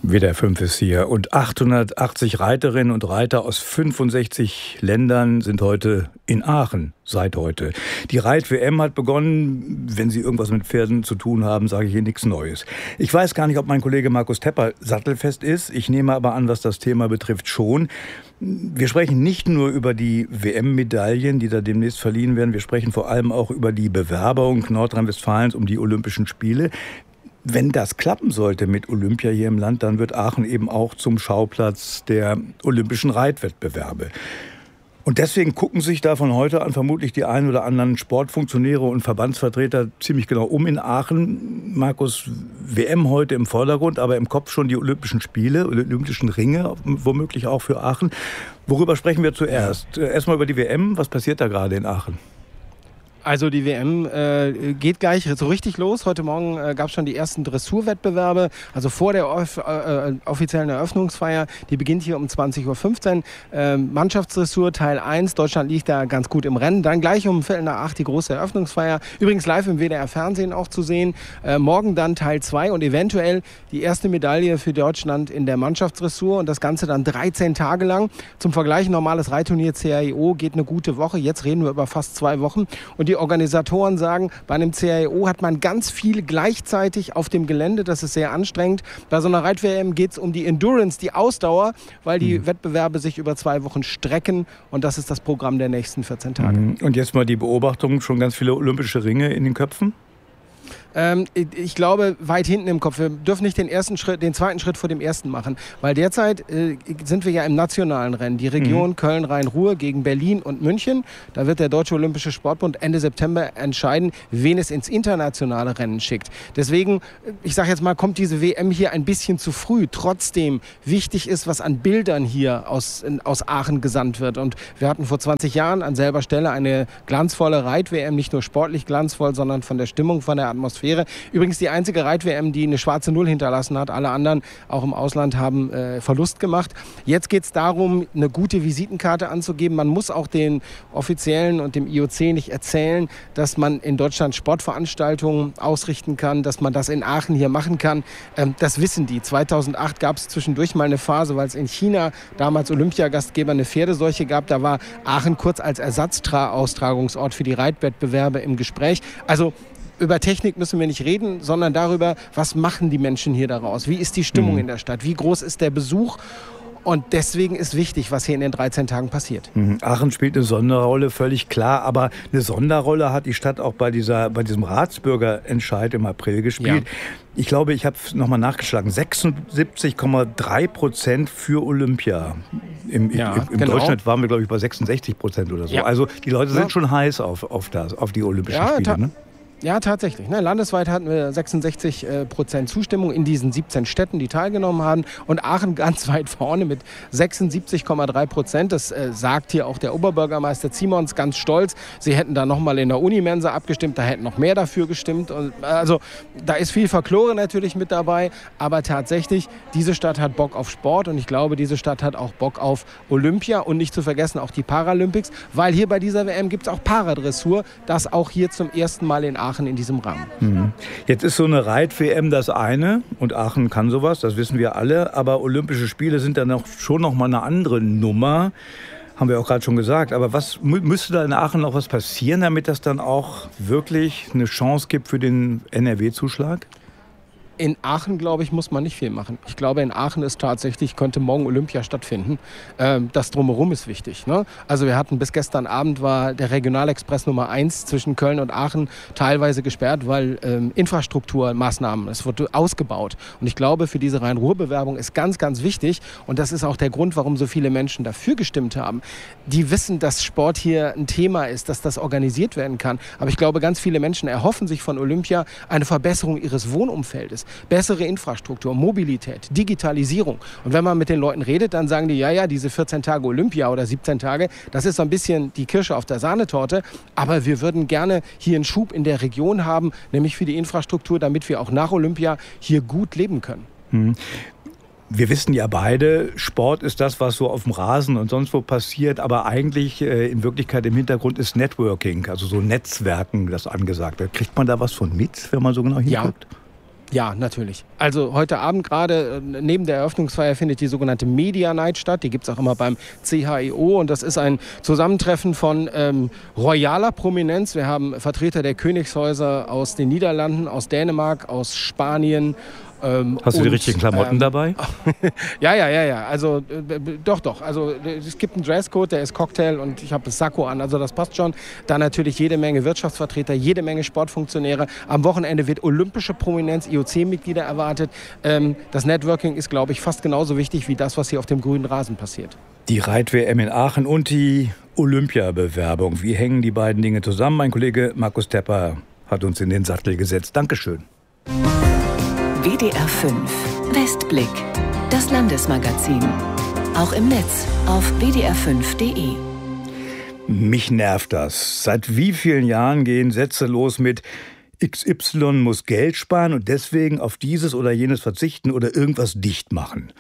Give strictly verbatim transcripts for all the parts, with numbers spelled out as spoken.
W D R fünf ist hier und achthundertachtzig Reiterinnen und Reiter aus fünfundsechzig Ländern sind heute in Aachen, seit heute. Die Reit-W M hat begonnen. Wenn Sie irgendwas mit Pferden zu tun haben, sage ich hier nichts Neues. Ich weiß gar nicht, ob mein Kollege Markus Tepper sattelfest ist. Ich nehme aber an, was das Thema betrifft, schon. Wir sprechen nicht nur über die W M-Medaillen, die da demnächst verliehen werden. Wir sprechen vor allem auch über die Bewerbung Nordrhein-Westfalens um die Olympischen Spiele. Wenn das klappen sollte mit Olympia hier im Land, dann wird Aachen eben auch zum Schauplatz der olympischen Reitwettbewerbe. Und deswegen gucken sich da von heute an vermutlich die ein oder anderen Sportfunktionäre und Verbandsvertreter ziemlich genau um in Aachen. Markus, W M heute im Vordergrund, aber im Kopf schon die Olympischen Spiele, Olympischen Ringe, womöglich auch für Aachen. Worüber sprechen wir zuerst? Erstmal über die W M. Was passiert da gerade in Aachen? Also die W M äh, geht gleich so richtig los. Heute Morgen äh, gab es schon die ersten Dressurwettbewerbe, also vor der off äh, offiziellen Eröffnungsfeier. Die beginnt hier um zwanzig Uhr fünfzehn. Äh, Mannschaftsdressur Teil eins. Deutschland liegt da ganz gut im Rennen. Dann gleich um Viertel nach acht die große Eröffnungsfeier. Übrigens live im W D R-Fernsehen auch zu sehen. Äh, morgen dann Teil zwei und eventuell die erste Medaille für Deutschland in der Mannschaftsdressur. Und das Ganze dann dreizehn Tage lang. Zum Vergleich, normales Reitturnier C A I O geht eine gute Woche. Jetzt reden wir über fast zwei Wochen. Und die Die Organisatoren sagen, bei einem C A I O hat man ganz viel gleichzeitig auf dem Gelände. Das ist sehr anstrengend. Bei so einer Reit-W M geht es um die Endurance, die Ausdauer, weil die mhm. Wettbewerbe sich über zwei Wochen strecken. Und das ist das Programm der nächsten vierzehn Tage. Mhm. Und jetzt mal die Beobachtung, schon ganz viele olympische Ringe in den Köpfen? Ähm, ich glaube, weit hinten im Kopf. Wir dürfen nicht den ersten Schritt, den zweiten Schritt vor dem ersten machen. Weil derzeit äh, sind wir ja im nationalen Rennen. Die Region mhm. Köln-Rhein-Ruhr gegen Berlin und München. Da wird der Deutsche Olympische Sportbund Ende September entscheiden, wen es ins internationale Rennen schickt. Deswegen, ich sage jetzt mal, kommt diese W M hier ein bisschen zu früh. Trotzdem wichtig ist, was an Bildern hier aus, in, aus Aachen gesandt wird. Und wir hatten vor zwanzig Jahren an selber Stelle eine glanzvolle Reit-W M. Nicht nur sportlich glanzvoll, sondern von der Stimmung, von der Atmosphäre. Übrigens die einzige Reit-W M, die eine schwarze Null hinterlassen hat. Alle anderen, auch im Ausland, haben äh, Verlust gemacht. Jetzt geht es darum, eine gute Visitenkarte anzugeben. Man muss auch den Offiziellen und dem I O C nicht erzählen, dass man in Deutschland Sportveranstaltungen ausrichten kann, dass man das in Aachen hier machen kann. Ähm, das wissen die. zweitausendacht gab es zwischendurch mal eine Phase, weil es in China damals Olympiagastgeber eine Pferdeseuche gab. Da war Aachen kurz als Ersatzaustragungsort für die Reitwettbewerbe im Gespräch. Also über Technik müssen wir nicht reden, sondern darüber, was machen die Menschen hier daraus? Wie ist die Stimmung mhm. in der Stadt? Wie groß ist der Besuch? Und deswegen ist wichtig, was hier in den dreizehn Tagen passiert. Mhm. Aachen spielt eine Sonderrolle, völlig klar. Aber eine Sonderrolle hat die Stadt auch bei, dieser, bei diesem Ratsbürgerentscheid im April gespielt. Ja. Ich glaube, ich habe es nochmal nachgeschlagen. sechsundsiebzig Komma drei Prozent für Olympia. Im, ja, im, im genau. Deutschland waren wir, glaube ich, bei sechsundsechzig Prozent oder so. Ja. Also die Leute sind ja. schon heiß auf, auf, das, auf die Olympischen ja, Spiele. Ne? Ja, tatsächlich. Ne, landesweit hatten wir sechsundsechzig Prozent Zustimmung in diesen siebzehn Städten, die teilgenommen haben. Und Aachen ganz weit vorne mit sechsundsiebzig Komma drei Prozent. Das äh, sagt hier auch der Oberbürgermeister Zimons ganz stolz. Sie hätten da nochmal in der Unimensa abgestimmt, da hätten noch mehr dafür gestimmt. Und, also da ist viel Folklore natürlich mit dabei. Aber tatsächlich, diese Stadt hat Bock auf Sport. Und ich glaube, diese Stadt hat auch Bock auf Olympia. Und nicht zu vergessen auch die Paralympics. Weil hier bei dieser W M gibt es auch Paradressur. Das auch hier zum ersten Mal in Aachen in diesem Rahmen. Mhm. Jetzt ist so eine Reit-W M das eine und Aachen kann sowas, das wissen wir alle, aber Olympische Spiele sind dann noch, schon noch mal eine andere Nummer, haben wir auch gerade schon gesagt, aber was müsste da in Aachen noch was passieren, damit das dann auch wirklich eine Chance gibt für den N R W-Zuschlag? In Aachen, glaube ich, muss man nicht viel machen. Ich glaube, in Aachen ist tatsächlich, könnte morgen Olympia stattfinden. Ähm, das Drumherum ist wichtig. Ne? Also wir hatten bis gestern Abend war der Regionalexpress Nummer eins zwischen Köln und Aachen teilweise gesperrt, weil ähm, Infrastrukturmaßnahmen, es wurde ausgebaut. Und ich glaube, für diese Rhein-Ruhr-Bewerbung ist ganz, ganz wichtig. Und das ist auch der Grund, warum so viele Menschen dafür gestimmt haben. Die wissen, dass Sport hier ein Thema ist, dass das organisiert werden kann. Aber ich glaube, ganz viele Menschen erhoffen sich von Olympia eine Verbesserung ihres Wohnumfeldes. Bessere Infrastruktur, Mobilität, Digitalisierung. Und wenn man mit den Leuten redet, dann sagen die, ja, ja, diese vierzehn Tage Olympia oder siebzehn Tage, das ist so ein bisschen die Kirsche auf der Sahnetorte. Aber wir würden gerne hier einen Schub in der Region haben, nämlich für die Infrastruktur, damit wir auch nach Olympia hier gut leben können. Hm. Wir wissen ja beide, Sport ist das, was so auf dem Rasen und sonst wo passiert, aber eigentlich äh, in Wirklichkeit im Hintergrund ist Networking, also so Netzwerken, das angesagt wird. Kriegt man da was von mit, wenn man so genau hinguckt? Ja. Ja, natürlich. Also heute Abend gerade neben der Eröffnungsfeier findet die sogenannte Media Night statt. Die gibt es auch immer beim C H I O und das ist ein Zusammentreffen von ähm, royaler Prominenz. Wir haben Vertreter der Königshäuser aus den Niederlanden, aus Dänemark, aus Spanien. Ähm, Hast du die und, richtigen Klamotten ähm, dabei? ja, ja, ja, ja. Also äh, doch, doch. Also es gibt einen Dresscode, der ist Cocktail und ich habe das Sakko an. Also das passt schon. Dann natürlich jede Menge Wirtschaftsvertreter, jede Menge Sportfunktionäre. Am Wochenende wird olympische Prominenz, I O C-Mitglieder erwartet. Ähm, das Networking ist, glaube ich, fast genauso wichtig wie das, was hier auf dem grünen Rasen passiert. Die Reit-W M in Aachen und die Olympiabewerbung. Wie hängen die beiden Dinge zusammen? Mein Kollege Markus Tepper hat uns in den Sattel gesetzt. Dankeschön. W D R fünf Westblick, das Landesmagazin. Auch im Netz auf w d r fünf punkt d e. Mich nervt das. Seit wie vielen Jahren gehen Sätze los mit X Y muss Geld sparen und deswegen auf dieses oder jenes verzichten oder irgendwas dicht machen?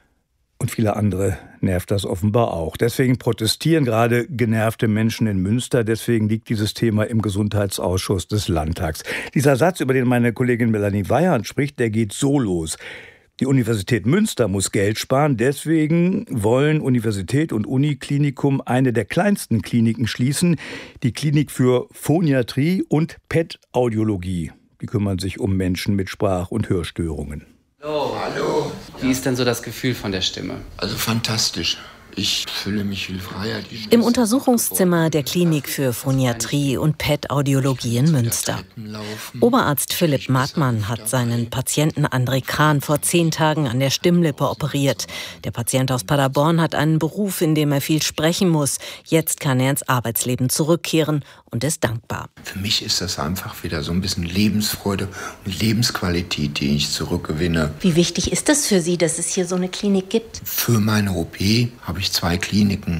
Und viele andere nervt das offenbar auch. Deswegen protestieren gerade genervte Menschen in Münster. Deswegen liegt dieses Thema im Gesundheitsausschuss des Landtags. Dieser Satz, über den meine Kollegin Melanie Weyand spricht, der geht so los. Die Universität Münster muss Geld sparen. Deswegen wollen Universität und Uniklinikum eine der kleinsten Kliniken schließen. Die Klinik für Phoniatrie und P E T-Audiologie. Die kümmern sich um Menschen mit Sprach- und Hörstörungen. Hallo. Hallo. Wie ist denn so das Gefühl von der Stimme? Also fantastisch. Ich fühle mich viel freier. Im Untersuchungszimmer der Klinik für Phoniatrie und P E T-Audiologie in Münster. Oberarzt Philipp Martmann hat seinen Patienten André Kran vor zehn Tagen an der Stimmlippe operiert. Der Patient aus Paderborn hat einen Beruf, in dem er viel sprechen muss. Jetzt kann er ins Arbeitsleben zurückkehren und ist dankbar. Für mich ist das einfach wieder so ein bisschen Lebensfreude und Lebensqualität, die ich zurückgewinne. Wie wichtig ist das für Sie, dass es hier so eine Klinik gibt? Für meine O P habe ich zwei Kliniken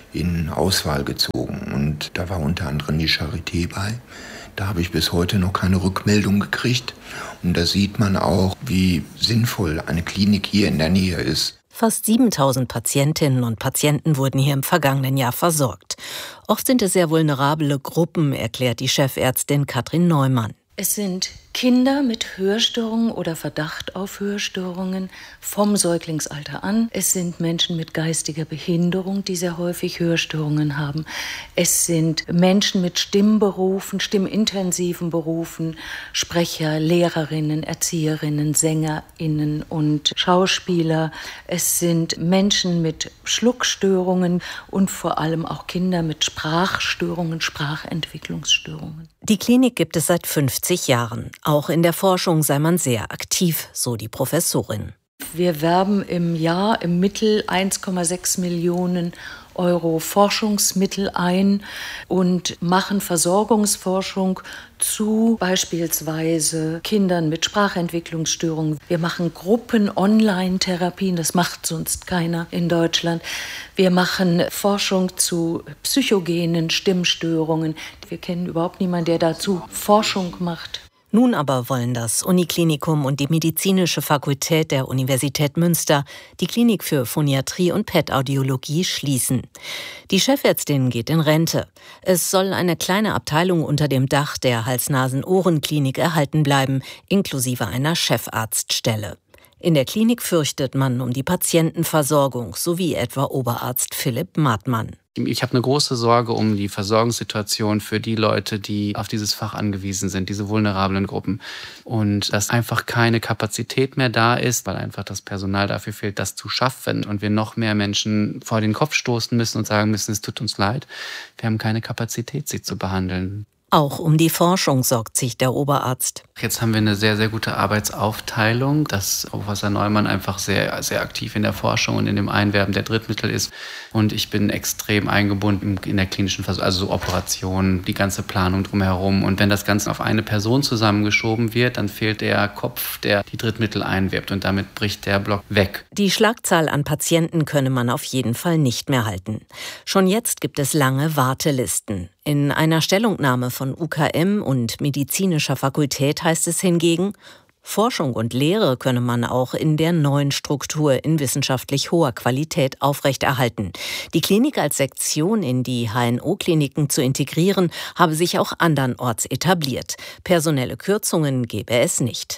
in Auswahl gezogen und da war unter anderem die Charité bei. Da habe ich bis heute noch keine Rückmeldung gekriegt und da sieht man auch, wie sinnvoll eine Klinik hier in der Nähe ist. Fast siebentausend Patientinnen und Patienten wurden hier im vergangenen Jahr versorgt. Oft sind es sehr vulnerable Gruppen, erklärt die Chefärztin Katrin Neumann. Es sind Kinder mit Hörstörungen oder Verdacht auf Hörstörungen vom Säuglingsalter an. Es sind Menschen mit geistiger Behinderung, die sehr häufig Hörstörungen haben. Es sind Menschen mit Stimmberufen, stimmintensiven Berufen, Sprecher, Lehrerinnen, Erzieherinnen, SängerInnen und Schauspieler. Es sind Menschen mit Schluckstörungen und vor allem auch Kinder mit Sprachstörungen, Sprachentwicklungsstörungen. Die Klinik gibt es seit fünfzig Jahren. Auch in der Forschung sei man sehr aktiv, so die Professorin. Wir werben im Jahr im Mittel eins Komma sechs Millionen Euro Forschungsmittel ein und machen Versorgungsforschung zu beispielsweise Kindern mit Sprachentwicklungsstörungen. Wir machen Gruppen-Online-Therapien, das macht sonst keiner in Deutschland. Wir machen Forschung zu psychogenen Stimmstörungen. Wir kennen überhaupt niemanden, der dazu Forschung macht. Nun aber wollen das Uniklinikum und die Medizinische Fakultät der Universität Münster die Klinik für Phoniatrie und P E T-Audiologie schließen. Die Chefärztin geht in Rente. Es soll eine kleine Abteilung unter dem Dach der Hals-Nasen-Ohren-Klinik erhalten bleiben, inklusive einer Chefarztstelle. In der Klinik fürchtet man um die Patientenversorgung, so wie etwa Oberarzt Philipp Martmann. Ich habe eine große Sorge um die Versorgungssituation für die Leute, die auf dieses Fach angewiesen sind, diese vulnerablen Gruppen. Und dass einfach keine Kapazität mehr da ist, weil einfach das Personal dafür fehlt, das zu schaffen. Und wir noch mehr Menschen vor den Kopf stoßen müssen und sagen müssen, es tut uns leid. Wir haben keine Kapazität, sie zu behandeln. Auch um die Forschung sorgt sich der Oberarzt. Jetzt haben wir eine sehr, sehr gute Arbeitsaufteilung, dass Professor Neumann einfach sehr, sehr aktiv in der Forschung und in dem Einwerben der Drittmittel ist. Und ich bin extrem eingebunden in der klinischen Versorgung, also so Operationen, die ganze Planung drumherum. Und wenn das Ganze auf eine Person zusammengeschoben wird, dann fehlt der Kopf, der die Drittmittel einwirbt. Und damit bricht der Block weg. Die Schlagzahl an Patienten könne man auf jeden Fall nicht mehr halten. Schon jetzt gibt es lange Wartelisten. In einer Stellungnahme von U K M und Medizinischer Fakultät heißt es hingegen, Forschung und Lehre könne man auch in der neuen Struktur in wissenschaftlich hoher Qualität aufrechterhalten. Die Klinik als Sektion in die H N O-Kliniken zu integrieren, habe sich auch andernorts etabliert. Personelle Kürzungen gebe es nicht.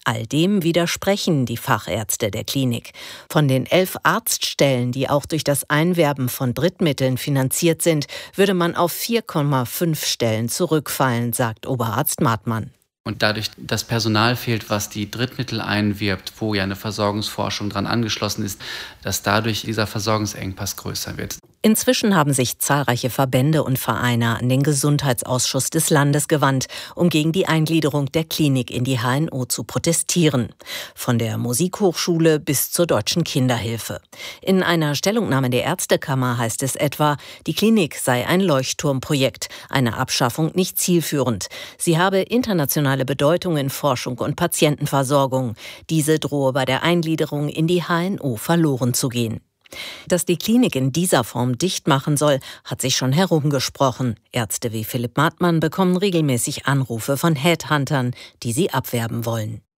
All dem widersprechen die Fachärzte der Klinik. Von den elf Arztstellen, die auch durch das Einwerben von Drittmitteln finanziert sind, würde man auf vier Komma fünf Stellen zurückfallen, sagt Oberarzt Martmann. Und dadurch das Personal fehlt, was die Drittmittel einwirbt, wo ja eine Versorgungsforschung dran angeschlossen ist, dass dadurch dieser Versorgungsengpass größer wird. Inzwischen haben sich zahlreiche Verbände und Vereine an den Gesundheitsausschuss des Landes gewandt, um gegen die Eingliederung der Klinik in die H N O zu protestieren. Von der Musikhochschule bis zur Deutschen Kinderhilfe. In einer Stellungnahme der Ärztekammer heißt es etwa, die Klinik sei ein Leuchtturmprojekt, eine Abschaffung nicht zielführend. Sie habe internationale Bedeutung in Forschung und Patientenversorgung. Diese drohe bei der Eingliederung in die H N O verloren zu gehen. Dass die Klinik in dieser Form dicht machen soll, hat sich schon herumgesprochen. Ärzte wie Philipp Martmann bekommen regelmäßig Anrufe von Headhuntern, die sie abwerben wollen.